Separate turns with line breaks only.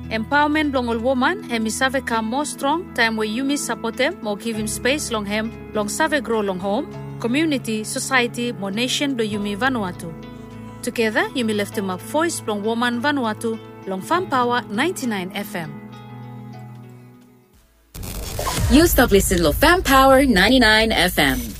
Empowerment long all woman, hemi save come more strong, time where you miss support them, more give him space long hem, long save grow long home, community, society, more nation do Yumi Vanuatu. Together, Yumi left him up voice long woman Vanuatu, long Fan Power 99 FM.
You stop listening to Fan Power 99 FM.